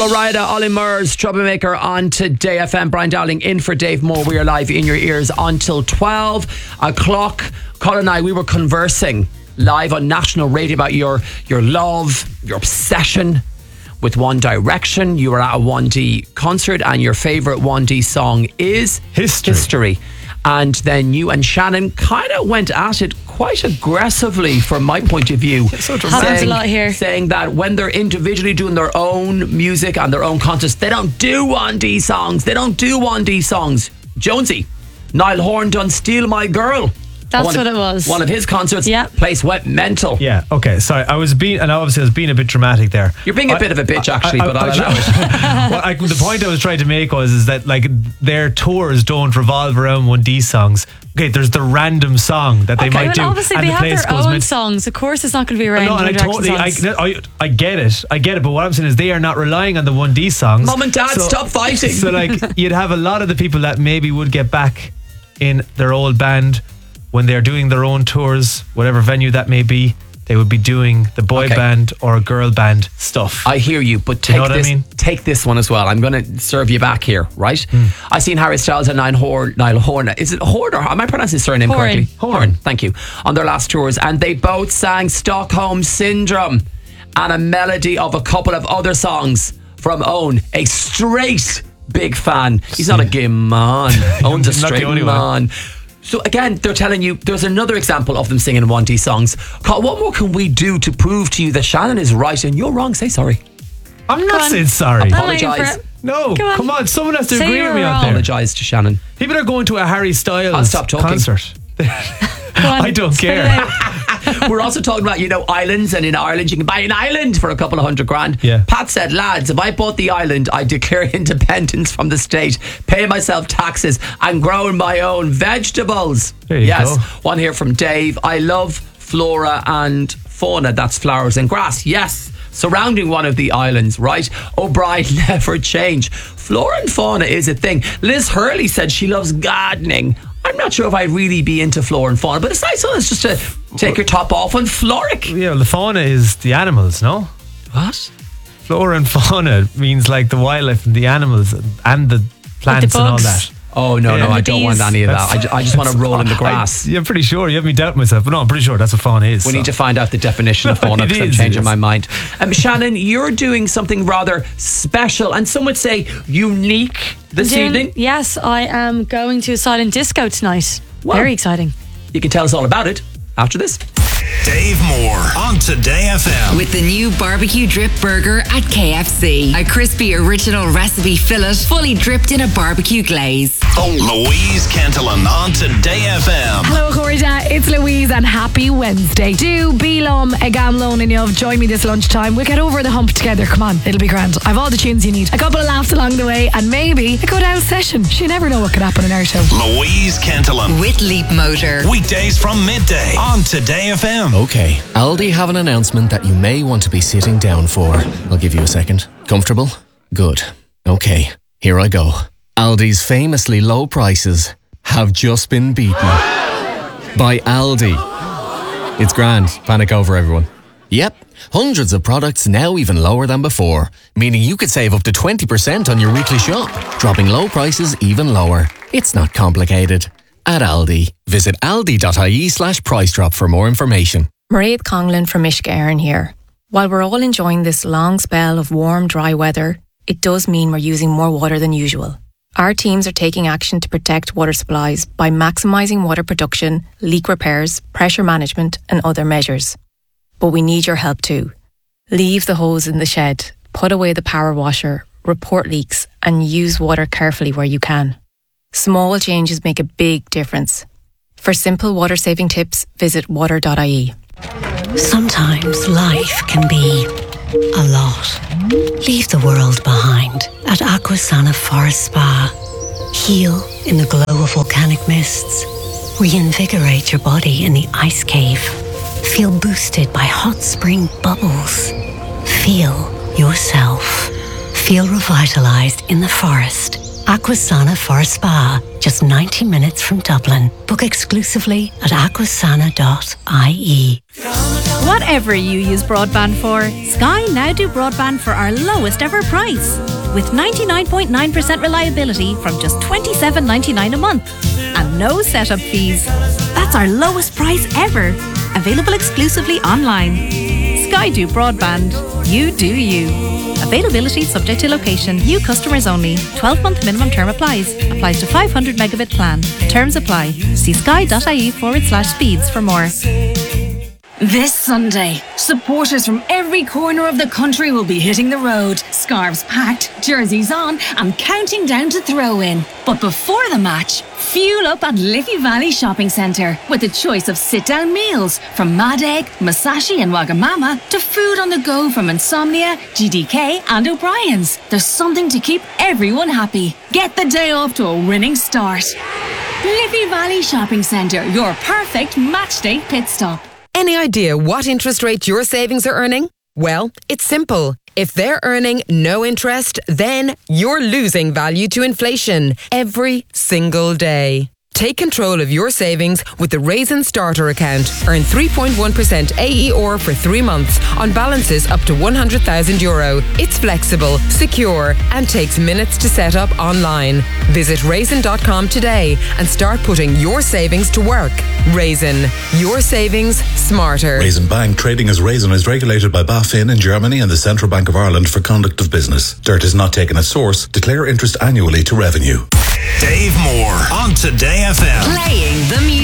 Flo Rida, Ollie Murs, Troublemaker on Today FM. Brian Dowling in for Dave Moore. We are live in your ears until 12 o'clock. Colin and I, we were conversing live on national radio about your love, your obsession with One Direction. You were at a 1D concert and your favourite 1D song is History. And then you and Shannon kind of went at it quite aggressively from my point of view. So happens a lot here. Saying that when they're individually doing their own music and their own concerts, they don't do 1D songs. Jonesy, Niall Horan done Steal My Girl. That's what it was. One of his concerts, place went mental. Yeah, okay, sorry. I was being a bit dramatic there. You're being a bit of a bitch, actually, but I'll allow it. The point I was trying to make is that like their tours don't revolve around 1D songs. Okay, there's the random song that they might do. Obviously, and they the have place their own songs. Of course, it's not going to be around. No, and I get it. But what I'm saying is they are not relying on the 1D songs. Mum and Dad, stop fighting. So like you'd have a lot of the people that maybe would get back in their old band when they're doing their own tours, whatever venue that may be, they would be doing the boy band or girl band stuff. I hear you, but take this one as well. I'm going to serve you back here, right? I've seen Harry Styles and Niall Horan. Is it Horan or am I pronouncing his surname correctly? Horan, thank you. On their last tours, and they both sang Stockholm Syndrome and a melody of a couple of other songs from Own, a straight big fan. He's not a gay man. Own's a straight man. So again, they're telling you there's another example of them singing 1D songs. What more can we do to prove to you that Shannon is right and you're wrong? Say sorry. I'm not saying sorry. Apologise. No, come on. Someone has to agree with me out there. Apologise to Shannon. People are going to a Harry Styles concert. I don't care. We're also talking about, islands, and in Ireland you can buy an island for a couple of $100,000. Yeah. Pat said, lads, if I bought the island, I'd declare independence from the state, pay myself taxes and grow my own vegetables. There you go. One here from Dave. I love flora and fauna. That's flowers and grass. Yes. Surrounding one of the islands, right? O'Brien never change. Flora and fauna is a thing. Liz Hurley said she loves gardening. I'm not sure if I'd really be into flora and fauna, but it's nice just to take your top off and floric. Yeah, well, the fauna is the animals, no? What? Flora and fauna means like the wildlife and the animals and the plants and all that. Oh, no, I don't want any of that. I just want to roll in the grass. I'm pretty sure. You have me doubt myself. But no, I'm pretty sure that's what fauna is. We need to find out the definition of fauna because I'm changing my mind. Shannon, you're doing something rather special and some would say unique this evening. Yes, I am going to a silent disco tonight. Well, very exciting. You can tell us all about it after this. Dave Moore on Today FM. With the new barbecue drip burger at KFC. A crispy original recipe fillet fully dripped in a barbecue glaze. Louise Cantillon on Today FM. Hello, Corida. It's Louise and happy Wednesday. Do Beelum Egamlone and Yov join me this lunchtime. We'll get over the hump together. Come on, it'll be grand. I've all the tunes you need. A couple of laughs along the way and maybe a go down session. You never know what could happen in our show. Louise Cantillon. With Leap Motor. Weekdays from midday on Today FM. Okay, Aldi have an announcement that you may want to be sitting down for. I'll give you a second. Comfortable? Good. Okay, here I go. Aldi's famously low prices have just been beaten by Aldi. It's grand. Panic over, everyone. Yep, hundreds of products now even lower than before, meaning you could save up to 20% on your weekly shop, dropping low prices even lower. It's not complicated. At Aldi, visit aldi.ie/price drop for more information. Mairead Conlon from Uisce Éireann here. While we're all enjoying this long spell of warm, dry weather, it does mean we're using more water than usual. Our teams are taking action to protect water supplies by maximising water production, leak repairs, pressure management and other measures. But we need your help too. Leave the hose in the shed, put away the power washer, report leaks and use water carefully where you can. Small changes make a big difference. For simple water-saving tips, visit water.ie. Sometimes life can be a lot. Leave the world behind at Aquasana Forest Spa. Heal in the glow of volcanic mists. Reinvigorate your body in the ice cave. Feel boosted by hot spring bubbles. Feel yourself. Feel revitalized in the forest. Aquasana Forest Spa, just 90 minutes from Dublin. Book exclusively at aquasana.ie. Whatever you use broadband for, Sky now do broadband for our lowest ever price. With 99.9% reliability from just $27.99 a month. And no setup fees. That's our lowest price ever. Available exclusively online. Sky do broadband. You do you. Availability subject to location. New customers only. 12-month minimum term applies. Applies to 500 megabit plan. Terms apply. See sky.ie/speeds for more. This Sunday, supporters from every corner of the country will be hitting the road. Scarves packed, jerseys on, and counting down to throw-in. But before the match, fuel up at Liffey Valley Shopping Centre with a choice of sit-down meals from Mad Egg, Masashi and Wagamama to food on the go from Insomnia, GDK and O'Brien's. There's something to keep everyone happy. Get the day off to a winning start. Liffey Valley Shopping Centre, your perfect matchday pit stop. Any idea what interest rate your savings are earning? Well, it's simple. If they're earning no interest, then you're losing value to inflation every single day. Take control of your savings with the Raisin Starter account. Earn 3.1% AER for 3 months on balances up to €100,000. It's flexible, secure, and takes minutes to set up online. Visit raisin.com today and start putting your savings to work. Raisin, your savings smarter. Raisin Bank, trading as Raisin, is regulated by BaFin in Germany and the Central Bank of Ireland for conduct of business. Dirt is not taken at source. Declare interest annually to revenue. Dave Moore on Today FM. Playing the music.